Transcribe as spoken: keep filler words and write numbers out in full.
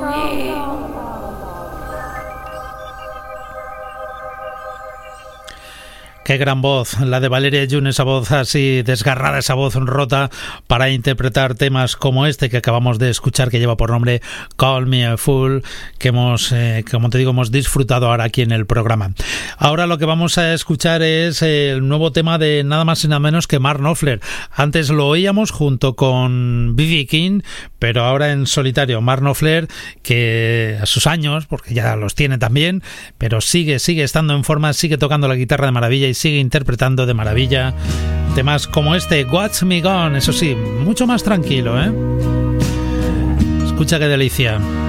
Qué gran voz, la de Valeria June, esa voz así desgarrada, esa voz rota para interpretar temas como este que acabamos de escuchar, que lleva por nombre Call Me a Fool, que hemos, eh, como te digo, hemos disfrutado ahora aquí en el programa. Ahora lo que vamos a escuchar es el nuevo tema de nada más y nada menos que Mark Knopfler. Antes lo oíamos junto con B B King, pero ahora en solitario. Mark Knopfler, que a sus años, porque ya los tiene también, pero sigue, sigue estando en forma, sigue tocando la guitarra de maravilla y sigue interpretando de maravilla temas como este, Watch Me Gone, eso sí, mucho más tranquilo, ¿eh? Escucha qué delicia.